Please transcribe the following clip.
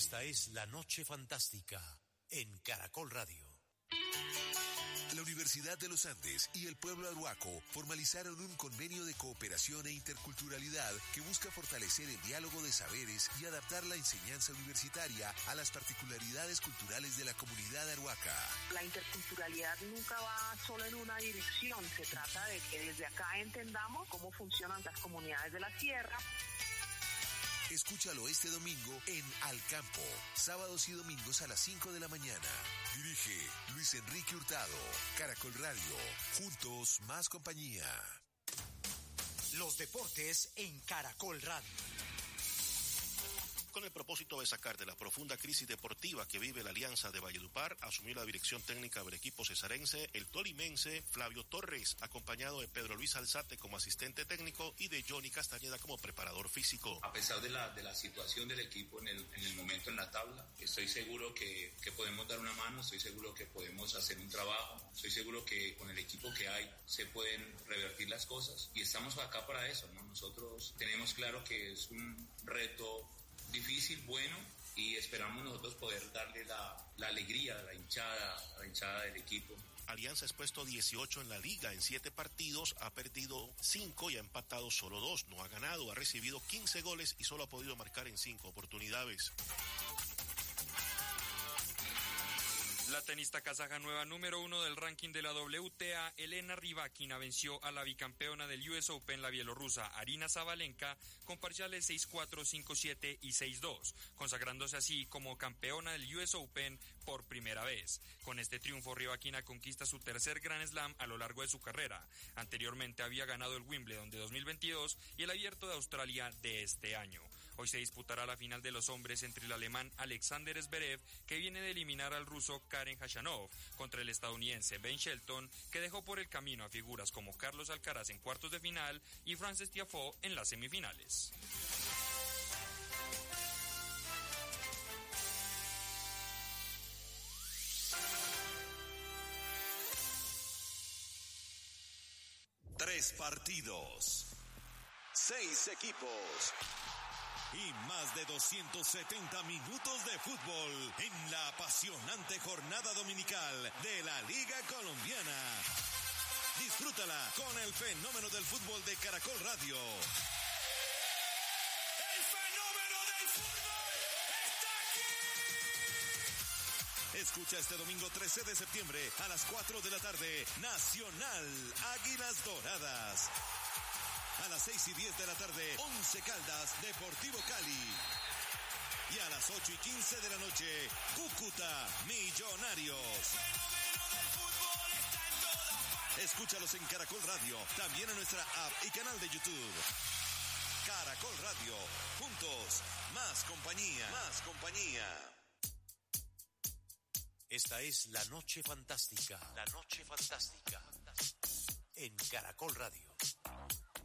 Esta es La Noche Fantástica en Caracol Radio. La Universidad de los Andes y el pueblo arhuaco formalizaron un convenio de cooperación e interculturalidad que busca fortalecer el diálogo de saberes y adaptar la enseñanza universitaria a las particularidades culturales de la comunidad arhuaca. La interculturalidad nunca va solo en una dirección, se trata de que desde acá entendamos cómo funcionan las comunidades de la sierra. Escúchalo este domingo en Al Campo, sábados y domingos a las 5 de la mañana. Dirige Luis Enrique Hurtado. Caracol Radio, juntos más compañía. Los deportes en Caracol Radio. Con el propósito de sacar de la profunda crisis deportiva que vive la Alianza de Valledupar, asumió la dirección técnica del equipo cesarense el tolimense Flavio Torres, acompañado de Pedro Luis Alzate como asistente técnico y de Johnny Castañeda como preparador físico. A pesar de la situación del equipo en el momento en la tabla, estoy seguro que podemos dar una mano, estoy seguro que podemos hacer un trabajo, estoy seguro que con el equipo que hay se pueden revertir las cosas y estamos acá para eso, ¿no? Nosotros tenemos claro que es un reto difícil, bueno, y esperamos nosotros poder darle la alegría a la hinchada del equipo. Alianza ha expuesto 18 en la liga, en 7 partidos, ha perdido 5 y ha empatado solo 2, no ha ganado, ha recibido 15 goles y solo ha podido marcar en 5 oportunidades. La tenista kazaja nueva número 1 del ranking de la WTA, Elena Rybakina, venció a la bicampeona del US Open, la bielorrusa Arina Sabalenka, con parciales 6-4, 5-7 y 6-2, consagrándose así como campeona del US Open por primera vez. Con este triunfo, Rybakina conquista su tercer Grand Slam a lo largo de su carrera. Anteriormente había ganado el Wimbledon de 2022 y el Abierto de Australia de este año. Hoy se disputará la final de los hombres entre el alemán Alexander Zverev, que viene de eliminar al ruso Karen Khachanov, contra el estadounidense Ben Shelton, que dejó por el camino a figuras como Carlos Alcaraz en cuartos de final y Frances Tiafoe en las semifinales. Tres partidos, 6 equipos y más de 270 minutos de fútbol en la apasionante jornada dominical de la Liga Colombiana. Disfrútala con el fenómeno del fútbol de Caracol Radio. ¡El fenómeno del fútbol está aquí! Escucha este domingo 13 de septiembre a las 4 de la tarde, Nacional Águilas Doradas. A las 6:10 de la tarde, 11 Caldas, Deportivo Cali. Y a las 8:15 de la noche, Cúcuta, Millonarios. El fenómeno del fútbol está en todas partes. Escúchalos en Caracol Radio, también en nuestra app y canal de YouTube. Caracol Radio, juntos, más compañía. Más compañía. Esta es La Noche Fantástica. La Noche Fantástica en Caracol Radio.